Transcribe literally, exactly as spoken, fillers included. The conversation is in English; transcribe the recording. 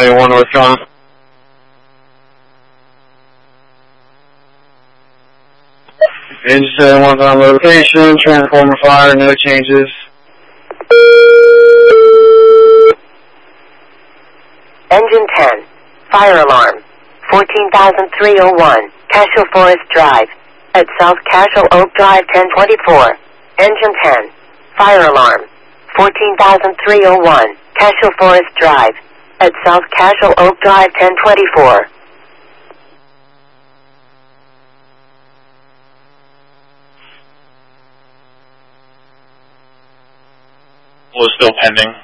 ninety-one northbound. Engine seventy-one's on location, transformer fire, no changes. Engine ten, fire alarm, fourteen thousand three oh one, Cashel Forest Drive, at South Cashel Oak Drive ten twenty-four. Engine ten, fire alarm, fourteen thousand three oh one, Cashel Forest Drive, at South Cashel Oak Drive ten twenty-four. Was still pending.